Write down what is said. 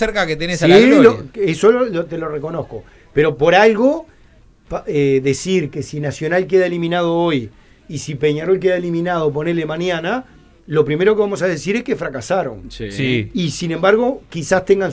cerca que tenés Sí, a la gloria. eso te lo reconozco. Pero por algo, decir que si Nacional queda eliminado hoy y si Peñarol queda eliminado, ponele mañana, lo primero que vamos a decir es que fracasaron. Sí. Y sin embargo, quizás tengan